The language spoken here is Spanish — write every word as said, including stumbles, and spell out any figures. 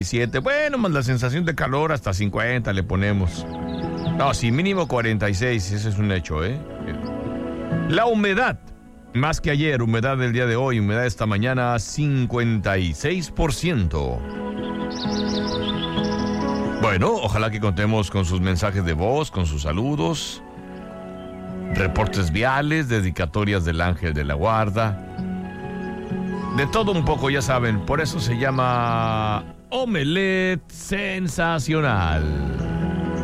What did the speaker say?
siete. Bueno, más la sensación de calor hasta cincuenta le ponemos. No, sí, mínimo cuarenta y seis, ese es un hecho, ¿eh? La humedad, más que ayer, humedad del día de hoy, humedad esta mañana, cincuenta y seis por ciento. Bueno, ojalá que contemos con sus mensajes de voz, con sus saludos, reportes viales, dedicatorias del ángel de la guarda. De todo un poco, ya saben, por eso se llama Omelette Sensacional.